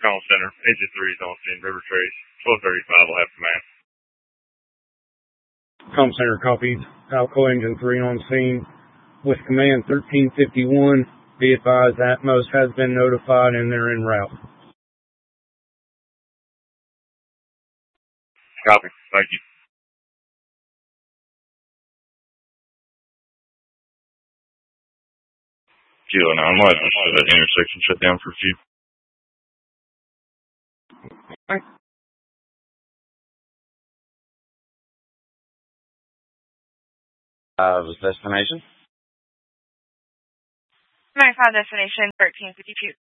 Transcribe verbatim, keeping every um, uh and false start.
Comm Center. Agent three is on scene. River Trace. twelve thirty-five will have command. Comm Center copies. Alco Engine three on scene with command thirteen fifty-one. Be advised Atmos has been notified and they're en route. Copy. Thank you. Kilo nine, why is that intersection shut down for a few? Uh, destination? nine five destination, thirteen fifty-two.